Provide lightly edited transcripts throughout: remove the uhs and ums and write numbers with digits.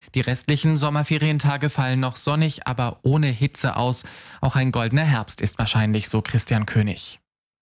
Die restlichen Sommerferientage fallen noch sonnig, aber ohne Hitze aus. Auch ein goldener Herbst ist wahrscheinlich, so Christian König.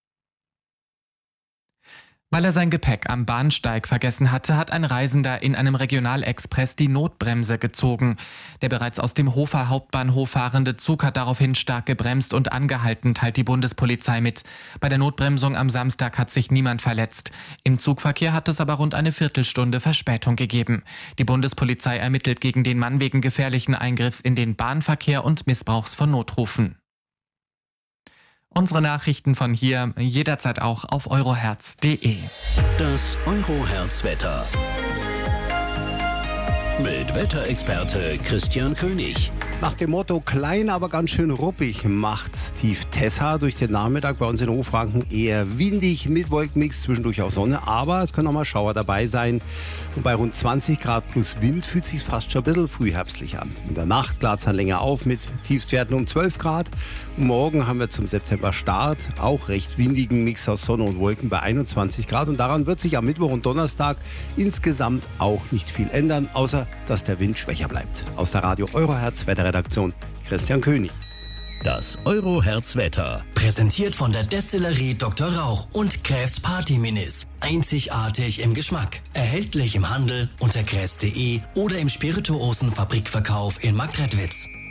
Weil er sein Gepäck am Bahnsteig vergessen hatte, hat ein Reisender in einem Regionalexpress die Notbremse gezogen. Der bereits aus dem Hofer Hauptbahnhof fahrende Zug hat daraufhin stark gebremst und angehalten, teilt die Bundespolizei mit. Bei der Notbremsung am Samstag hat sich niemand verletzt. Im Zugverkehr hat es aber rund eine Viertelstunde Verspätung gegeben. Die Bundespolizei ermittelt gegen den Mann wegen gefährlichen Eingriffs in den Bahnverkehr und Missbrauchs von Notrufen. Unsere Nachrichten von hier jederzeit auch auf euroherz.de. Das Euroherz-Wetter. Mit Wetterexperte Christian König. Nach dem Motto klein, aber ganz schön ruppig macht tief Tessa durch den Nachmittag bei uns in Hochfranken eher windig mit Wolkenmix, zwischendurch auch Sonne, aber es können auch mal Schauer dabei sein. Und bei rund 20 Grad plus Wind fühlt es sich fast schon ein bisschen frühherbstlich an. In der Nacht klart es dann länger auf mit Tiefstwerten um 12 Grad. Und morgen haben wir zum September-Start auch recht windigen Mix aus Sonne und Wolken bei 21 Grad. Und daran wird sich am Mittwoch und Donnerstag insgesamt auch nicht viel ändern, außer dass der Wind schwächer bleibt. Aus der Radio Euroherz Wetterredaktion Christian König. Das Euroherz-Wetter. Präsentiert von der Destillerie Dr. Rauch und Kräfs Party Minis. Einzigartig im Geschmack. Erhältlich im Handel unter kräfs.de oder im Spirituosenfabrikverkauf in Marktredwitz.